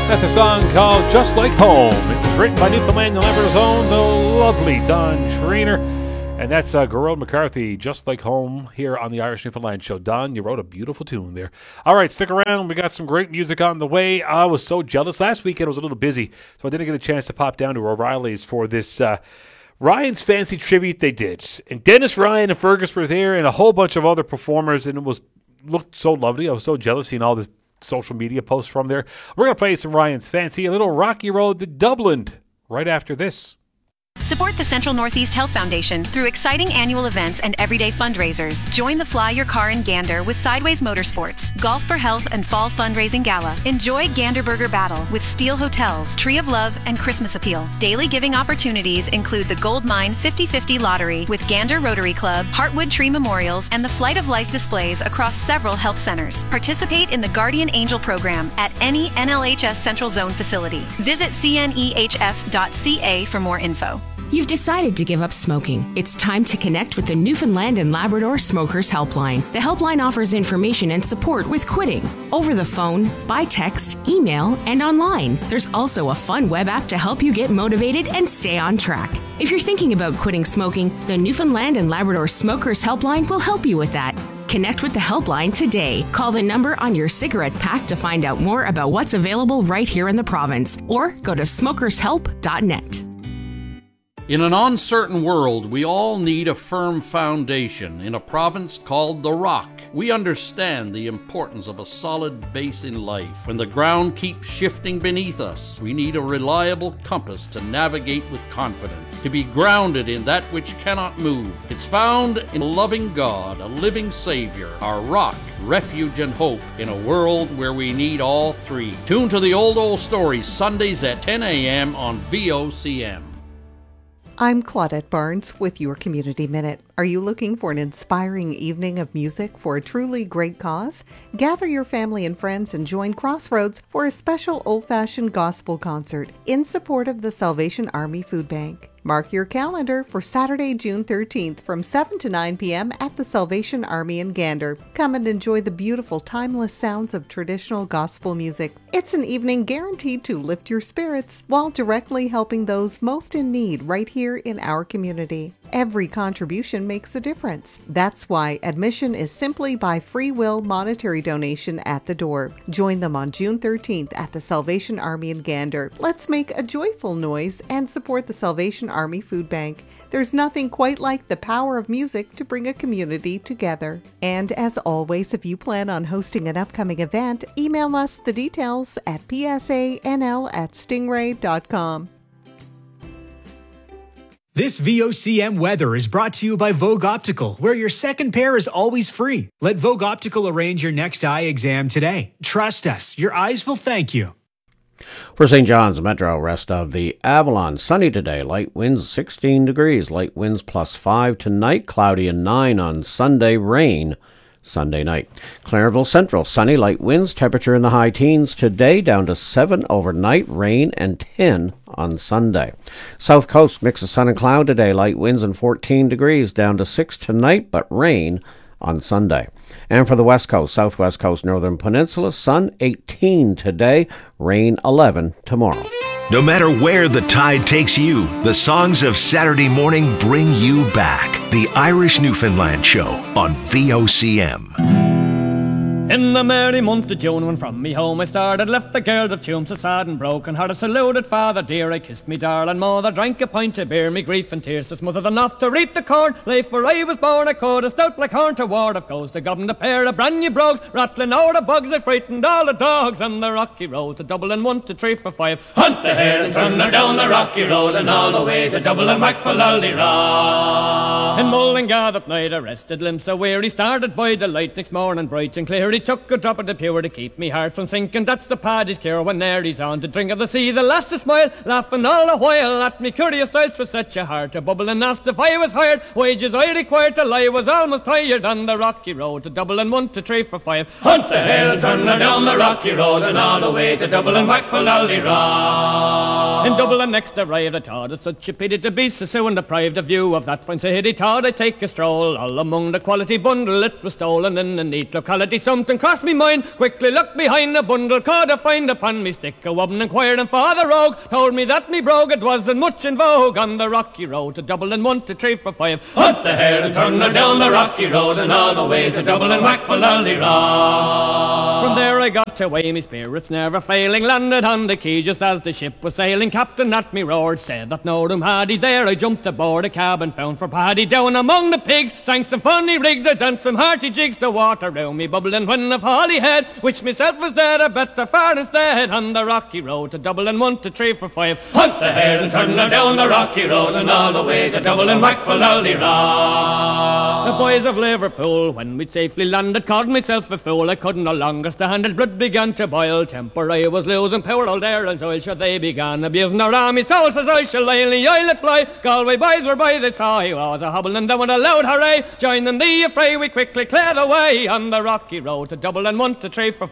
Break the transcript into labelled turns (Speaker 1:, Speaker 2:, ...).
Speaker 1: That's a song called Just Like Home. It was written by Newfoundland and Labrador's own, the lovely Don Trainer. And that's Gerald McCarthy, Just Like Home, here on the Irish Newfoundland Show. Don, you wrote a beautiful tune there. All right, stick around. We got some great music on the way. I was so jealous. Last weekend I was a little busy, so I didn't get a chance to pop down to O'Reilly's for this Ryan's Fancy tribute they did. And Dennis Ryan and Fergus were there and a whole bunch of other performers, and it looked so lovely. I was so jealous seeing all the social media posts from there. We're going to play some Ryan's Fancy, a little Rocky Road to Dublin, right after this.
Speaker 2: Support the Central Northeast Health Foundation through exciting annual events and everyday fundraisers. Join the Fly Your Car in Gander with Sideways Motorsports, Golf for Health and Fall Fundraising Gala. Enjoy Ganderburger Battle with Steel Hotels, Tree of Love, and Christmas Appeal. Daily giving opportunities include the Gold Mine 50/50 Lottery with Gander Rotary Club, Heartwood Tree Memorials, and the Flight of Life displays across several health centers. Participate in the Guardian Angel program at any NLHS Central Zone facility. Visit cnehf.ca for more info.
Speaker 3: You've decided to give up smoking. It's time to connect with the Newfoundland and Labrador Smokers Helpline. The helpline offers information and support with quitting over the phone, by text, email, and online. There's also a fun web app to help you get motivated and stay on track. If you're thinking about quitting smoking, the Newfoundland and Labrador Smokers Helpline will help you with that. Connect with the helpline today. Call the number on your cigarette pack to find out more about what's available right here in the province, or go to smokershelp.net.
Speaker 4: In an uncertain world, we all need a firm foundation. In a province called the Rock, we understand the importance of a solid base in life. When the ground keeps shifting beneath us, we need a reliable compass to navigate with confidence, to be grounded in that which cannot move. It's found in a loving God, a living Savior, our rock, refuge, and hope in a world where we need all three. Tune to the Old Stories, Sundays at 10 a.m. on VOCM.
Speaker 5: I'm Claudette Barnes with your Community Minute. Are you looking for an inspiring evening of music for a truly great cause? Gather your family and friends and join Crossroads for a special old-fashioned gospel concert in support of the Salvation Army Food Bank. Mark your calendar for Saturday, June 13th from 7 to 9 p.m. at the Salvation Army in Gander. Come and enjoy the beautiful, timeless sounds of traditional gospel music. It's an evening guaranteed to lift your spirits while directly helping those most in need right here in our community. Every contribution makes a difference. That's why admission is simply by free will monetary donation at the door. Join them on June 13th at the Salvation Army in Gander. Let's make a joyful noise and support the Salvation Army Food Bank. There's nothing quite like the power of music to bring a community together. And as always, if you plan on hosting an upcoming event, email us the details at psanl@stingray.com.
Speaker 6: This VOCM weather is brought to you by Vogue Optical, where your second pair is always free. Let Vogue Optical arrange your next eye exam today. Trust us, your eyes will thank you.
Speaker 7: For St. John's Metro, rest of the Avalon, sunny today, light winds 16 degrees, light winds +5 tonight, cloudy and 9 on Sunday, rain Sunday night. Clairville Central, sunny, light winds, temperature in the high teens today, down to 7 overnight, rain and 10 on Sunday. South Coast, mix of sun and cloud today, light winds and 14 degrees, down to 6 tonight, but rain on Sunday. And for the West Coast, Southwest Coast, Northern Peninsula, sun 18 today, rain 11 tomorrow.
Speaker 8: No matter where the tide takes you, the songs of Saturday morning bring you back. The Irish Newfoundland Show on VOCM.
Speaker 9: In the merry month of June, when from me home I started, left the girls of Tuam so sad and broken hearted. Saluted father dear, I kissed me darling mother, drank a pint of beer, me grief and tears to smothered enough to reap the corn. Life where I was born, I could a stout like horn to ward of goes. The governed a pair of brand new brogues, rattling over the bugs, I frightened all the dogs on the rocky road to Dublin, 1 to 3 for 5. Hunt the hare and thunder down the rocky road and all the way to Dublin, back for Lullyraw. In Mullingar that night I rested limbs so weary, started by the light next morning bright and clear. He took a drop of the pure to keep me heart from sinking. That's the paddy's cure when there he's on to drink of the sea. The lasses smile, laughing all the while at me curious styles for such a heart. A bubble and asked if I was hired. Wages I required till I was almost tired on the rocky road to Dublin, 1 to 3 for 5. Hunt the hare and turn her down the rocky road and all the way to Dublin, back for Lullyraw. In Dublin next arrived, I thought it such a pity to be so soon deprived of view of that fine city. Thought I'd take a stroll all among the quality bundle it was stolen in a neat locality. Something something crossed me mind. Quickly looked behind, a bundle could I find upon me stick. A woman inquiring for the rogue, told me that me brogue it wasn't much in vogue on the rocky road to Dublin 1 to 3 for 5. Hunt the hare and turn her down the rocky road and all the way to Dublin whack for Lally-Rod. From there I got away, me spirits never failing, landed on the quay just as the ship was sailing. Captain at me roared, said that no room had he there. I jumped aboard a cabin found for Paddy. Down among the pigs, sang some funny rigs, I danced some hearty jigs. The water round me bubbling when of Holyhead, which myself was dead, I bet the far instead. On the rocky road to Dublin 1 to 3 for 5. Hunt the hare and turn her down the rocky road and all the way to Dublin whack for Lally-Rod. The boys of Liverpool, when we'd safely landed, called myself a fool. I couldn't no longer stand it, blood began to boil. Temper I was losing, poor old Ireland's oil, sure they began abusing our army soul. Says I shall lay in the islet fly. Galway boys were by, they saw he was a hobbling down with a loud hooray. Joining the affray, we quickly cleared away on the rocky road to Dublin 1 to 3 for 5.